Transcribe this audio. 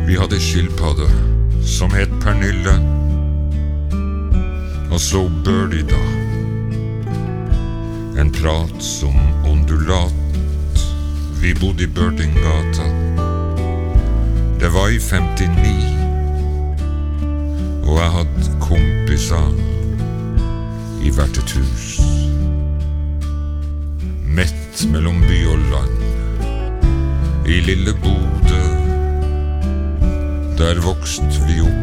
Vi hadde skilpadde som het Pernille, og så Birdie da. En prat som ondulat. Vi bodde i Birdinggata. Det var i 59, og jeg hadde kompiser i hvert et hus. Midt mellom by og land, i lille Bodø, der vokst vi opp.